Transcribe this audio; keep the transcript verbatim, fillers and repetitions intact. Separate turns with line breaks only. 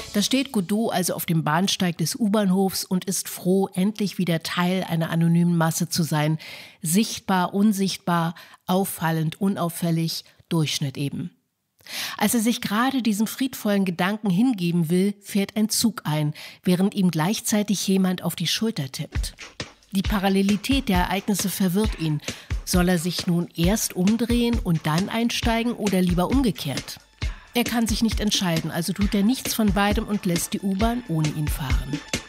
Da steht Godot also auf dem Bahnsteig des U-Bahnhofs und ist froh, endlich wieder Teil einer anonymen Masse zu sein. Sichtbar, unsichtbar, auffallend, unauffällig, Durchschnitt eben. Als er sich gerade diesem friedvollen Gedanken hingeben will, fährt ein Zug ein, während ihm gleichzeitig jemand auf die Schulter tippt. Die Parallelität der Ereignisse verwirrt ihn. Soll er sich nun erst umdrehen und dann einsteigen oder lieber umgekehrt? Er kann sich nicht entscheiden, also tut er nichts von beidem und lässt die U-Bahn ohne ihn fahren.